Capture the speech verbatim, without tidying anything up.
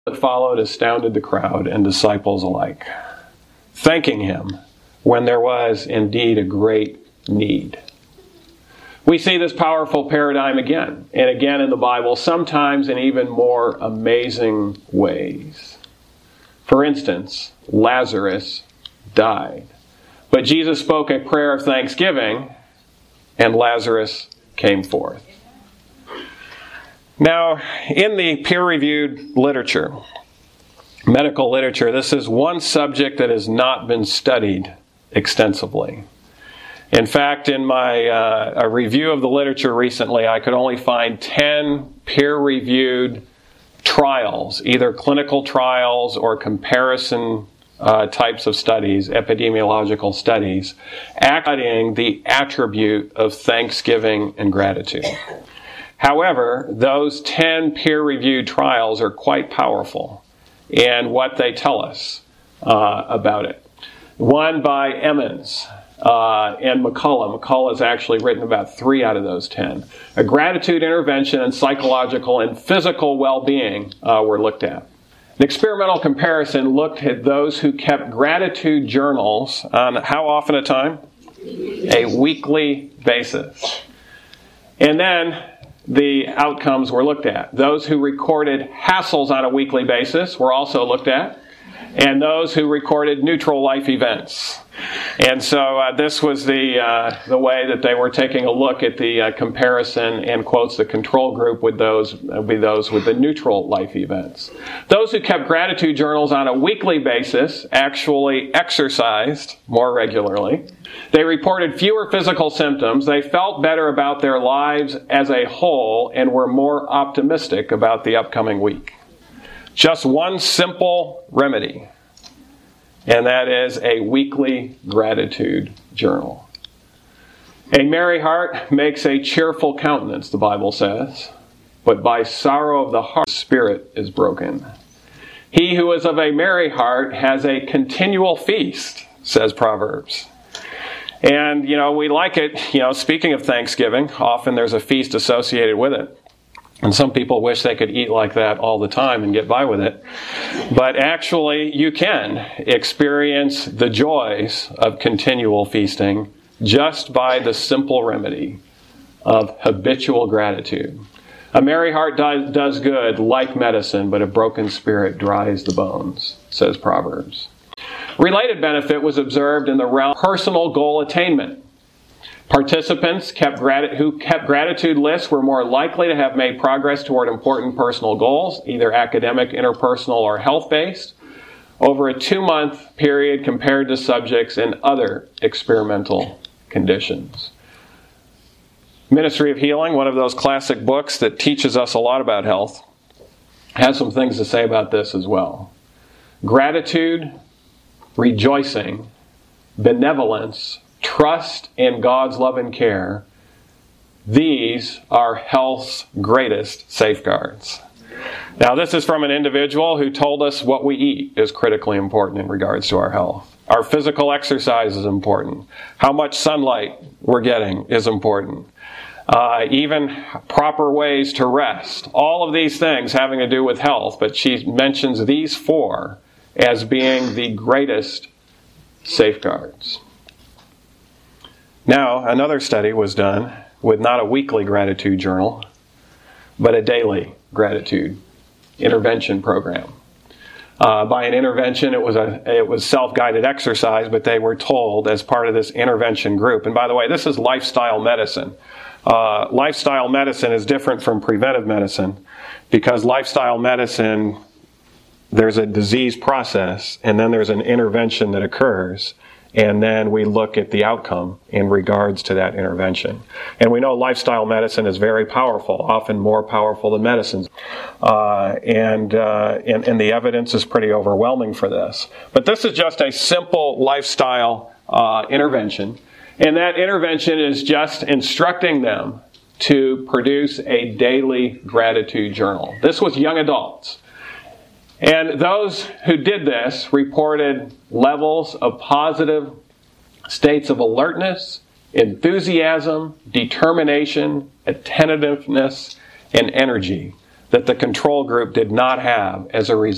that followed astounded the crowd and disciples alike, thanking him when there was indeed a great need. We see this powerful paradigm again and again in the Bible, sometimes in even more amazing ways. For instance, Lazarus died, but Jesus spoke a prayer of thanksgiving, and Lazarus came forth. Now, in the peer-reviewed literature, medical literature, this is one subject that has not been studied extensively. In fact, in my uh, a review of the literature recently, I could only find ten peer-reviewed trials, either clinical trials or comparison uh, types of studies, epidemiological studies, studying the attribute of thanksgiving and gratitude. However, those ten peer-reviewed trials are quite powerful in what they tell us uh, about it. One by Emmons uh, and McCullough. McCullough has actually written about three out of those ten. A gratitude intervention and psychological and physical well-being uh, were looked at. An experimental comparison looked at those who kept gratitude journals on how often a time? A weekly basis. And then the outcomes were looked at. Those who recorded hassles on a weekly basis were also looked at, and those who recorded neutral life events. And so uh, this was the uh, the way that they were taking a look at the uh, comparison and quotes the control group with those uh, be those with the neutral life events. Those who kept gratitude journals on a weekly basis actually exercised more regularly. They reported fewer physical symptoms. They felt better about their lives as a whole and were more optimistic about the upcoming week. Just one simple remedy, and that is a weekly gratitude journal. A merry heart makes a cheerful countenance, the Bible says, but by sorrow of the heart, the spirit is broken. He who is of a merry heart has a continual feast, says Proverbs. And, you know, we like it, you know, speaking of Thanksgiving, often there's a feast associated with it. And some people wish they could eat like that all the time and get by with it. But actually, you can experience the joys of continual feasting just by the simple remedy of habitual gratitude. A merry heart does, does good like medicine, but a broken spirit dries the bones, says Proverbs. Related benefit was observed in the realm of personal goal attainment. Participants kept grat- who kept gratitude lists were more likely to have made progress toward important personal goals, either academic, interpersonal, or health-based, over a two-month period compared to subjects in other experimental conditions. Ministry of Healing, one of those classic books that teaches us a lot about health, has some things to say about this as well. Gratitude, rejoicing, benevolence, trust in God's love and care, these are health's greatest safeguards. Now, this is from an individual who told us what we eat is critically important in regards to our health. Our physical exercise is important. How much sunlight we're getting is important. Uh, even proper ways to rest. All of these things having to do with health, but she mentions these four as being the greatest safeguards. Now, another study was done with not a weekly gratitude journal, but a daily gratitude intervention program. Uh, by an intervention, it was a it was self-guided exercise, but they were told as part of this intervention group. And by the way, this is lifestyle medicine. Uh, lifestyle medicine is different from preventive medicine because lifestyle medicine, there's a disease process, and then there's an intervention that occurs. And then we look at the outcome in regards to that intervention. And we know lifestyle medicine is very powerful, often more powerful than medicines. Uh, and, uh, and, and the evidence is pretty overwhelming for this. But this is just a simple lifestyle uh, intervention. And that intervention is just instructing them to produce a daily gratitude journal. This was young adults. And those who did this reported levels of positive states of alertness, enthusiasm, determination, attentiveness, and energy that the control group did not have as a result